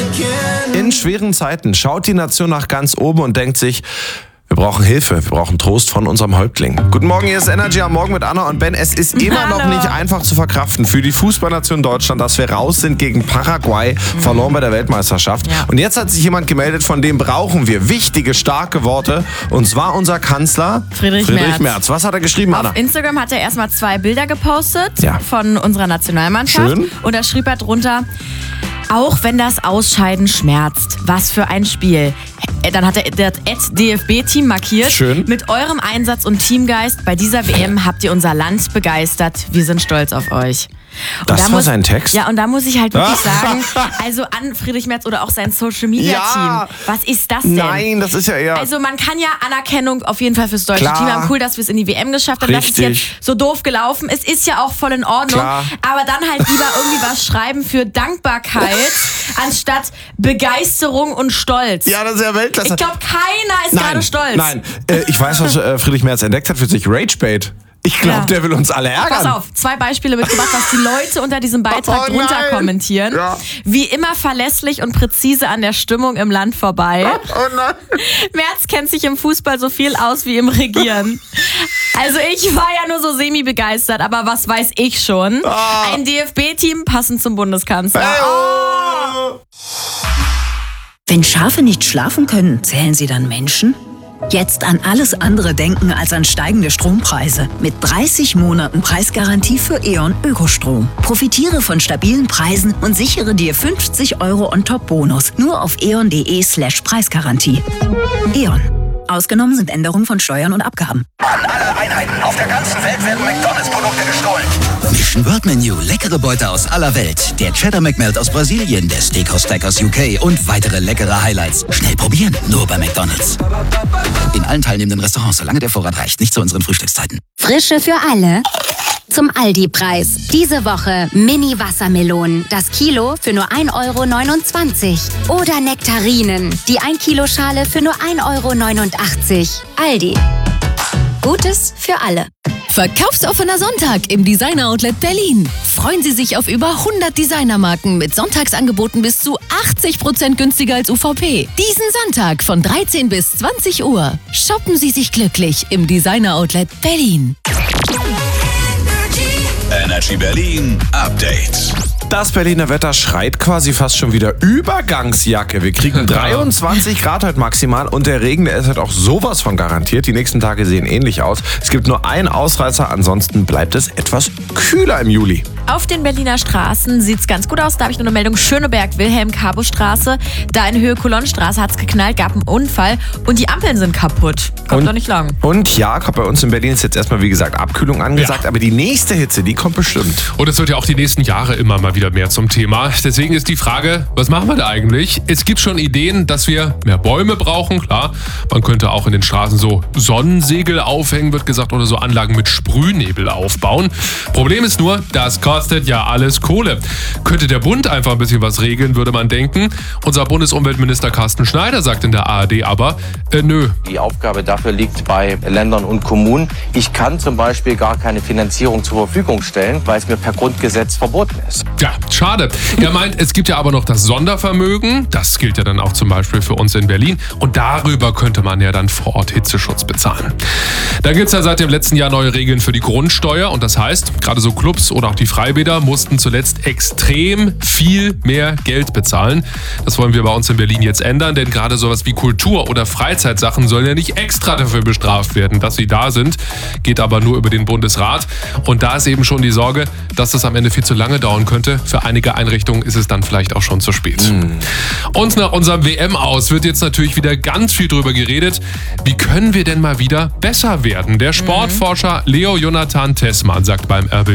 In schweren Zeiten schaut die Nation nach ganz oben und denkt sich, wir brauchen Hilfe, wir brauchen Trost von unserem Häuptling. Guten Morgen, hier ist Energy am Morgen mit Anna und Ben. Es ist immer noch nicht einfach zu verkraften für die Fußballnation Deutschland, dass wir raus sind gegen Paraguay, verloren bei der Weltmeisterschaft. Ja. Und jetzt hat sich jemand gemeldet, von dem brauchen wir wichtige, starke Worte. Und zwar unser Kanzler Friedrich Merz. Was hat er geschrieben, Anna? Auf Instagram hat er erstmal 2 Bilder gepostet von unserer Nationalmannschaft. Schön. Und da schrieb er drunter: Auch wenn das Ausscheiden schmerzt, was für ein Spiel. Dann hat er das DFB-Team markiert. Schön. Mit eurem Einsatz und Teamgeist bei dieser WM habt ihr unser Land begeistert. Wir sind stolz auf euch. Und das war sein Text? Ja, und da muss ich halt wirklich sagen, also an Friedrich Merz oder auch sein Social-Media-Team, was ist das denn? Nein, das ist ja eher... Also man kann ja Anerkennung auf jeden Fall fürs deutsche Team haben. Cool, dass wir es in die WM geschafft haben. Richtig. Das ist jetzt so doof gelaufen. Es ist ja auch voll in Ordnung. Klar. Aber dann halt lieber irgendwie was schreiben für Dankbarkeit anstatt Begeisterung und Stolz. Ja, das ist ja Weltklasse. Ich glaube, keiner ist gerade stolz. Nein, ich weiß, was Friedrich Merz entdeckt hat für sich. Ragebait. Ich glaube, der will uns alle ärgern. Pass auf, 2 Beispiele mitgebracht, was die Leute unter diesem Beitrag drunter kommentieren. Ja. Wie immer verlässlich und präzise an der Stimmung im Land vorbei. Oh nein. Merz kennt sich im Fußball so viel aus wie im Regieren. Also ich war ja nur so semi-begeistert, aber was weiß ich schon. Ein DFB-Team passend zum Bundeskanzler. Wenn Schafe nicht schlafen können, zählen sie dann Menschen? Jetzt an alles andere denken als an steigende Strompreise. Mit 30 Monaten Preisgarantie für E.ON Ökostrom. Profitiere von stabilen Preisen und sichere dir 50 € On-Top-Bonus. Nur auf eon.de/Preisgarantie. E.ON. Ausgenommen sind Änderungen von Steuern und Abgaben. An alle Einheiten auf der ganzen Welt werden McDonalds-Produkte gestohlen. Mission World Menu, leckere Beute aus aller Welt. Der Cheddar McMelt aus Brasilien, der Steakhouse Stack aus UK und weitere leckere Highlights. Schnell probieren, nur bei McDonalds. In allen teilnehmenden Restaurants, solange der Vorrat reicht, nicht zu unseren Frühstückszeiten. Frische für alle. Zum Aldi-Preis. Diese Woche Mini-Wassermelonen. Das Kilo für nur 1,29 €. Oder Nektarinen. Die 1-Kilo-Schale für nur 1,89 €. Aldi. Gutes für alle. Verkaufsoffener Sonntag im Designer Outlet Berlin. Freuen Sie sich auf über 100 Designermarken mit Sonntagsangeboten bis zu 80% günstiger als UVP. Diesen Sonntag von 13 bis 20 Uhr. Shoppen Sie sich glücklich im Designer Outlet Berlin. Energy Berlin Update. Das Berliner Wetter schreit quasi fast schon wieder Übergangsjacke. Wir kriegen 23 Grad heute maximal und der Regen, der ist halt auch sowas von garantiert. Die nächsten Tage sehen ähnlich aus. Es gibt nur einen Ausreißer, ansonsten bleibt es etwas kühler im Juli. Auf den Berliner Straßen sieht es ganz gut aus. Da habe ich nur eine Meldung. Schöneberg-Wilhelm-Karbo-Straße. Da in Höhe Kolonnenstraße hat es geknallt, gab einen Unfall und die Ampeln sind kaputt. Kommt doch nicht lang. Und ja, bei uns in Berlin ist jetzt erstmal, wie gesagt, Abkühlung angesagt. Aber die nächste Hitze, die kommt bestimmt. Und es wird ja auch die nächsten Jahre immer mal wieder mehr zum Thema. Deswegen ist die Frage, was machen wir da eigentlich? Es gibt schon Ideen, dass wir mehr Bäume brauchen. Klar, man könnte auch in den Straßen so Sonnensegel aufhängen, wird gesagt, oder so Anlagen mit Sprühnebel aufbauen. Problem ist nur, das kostet ja alles Kohle. Könnte der Bund einfach ein bisschen was regeln, würde man denken. Unser Bundesumweltminister Carsten Schneider sagt in der ARD aber, nö. Die Aufgabe dafür liegt bei Ländern und Kommunen. Ich kann zum Beispiel gar keine Finanzierung zur Verfügung stellen, weil es mir per Grundgesetz verboten ist. Ja, schade. Er meint, es gibt ja aber noch das Sondervermögen. Das gilt ja dann auch zum Beispiel für uns in Berlin. Und darüber könnte man ja dann vor Ort Hitzeschutz bezahlen. Dann gibt es ja seit dem letzten Jahr neue Regeln für die Grundsteuer. Und das heißt, gerade so Clubs oder auch die Freibäder mussten zuletzt extrem viel mehr Geld bezahlen. Das wollen wir bei uns in Berlin jetzt ändern, denn gerade sowas wie Kultur- oder Freizeitsachen sollen ja nicht extra dafür bestraft werden, dass sie da sind. Geht aber nur über den Bundesrat. Und da ist eben schon die Sorge, dass das am Ende viel zu lange dauern könnte. Für einige Einrichtungen ist es dann vielleicht auch schon zu spät. Und nach unserem WM-Aus wird jetzt natürlich wieder ganz viel drüber geredet. Wie können wir denn mal wieder besser werden? Der Sportforscher Leo Jonathan Tessmann sagt beim RBB: